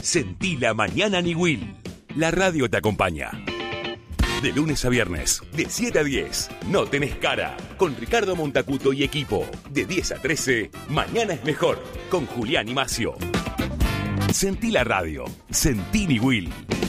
Sentí la mañana Niwil. La radio te acompaña. De lunes a viernes, de 7 a 10, No Tenés Cara, con Ricardo Montacuto y equipo. De 10 a 13, Mañana es Mejor, con Julián y Macio. Sentí la radio. Sentí Niwil.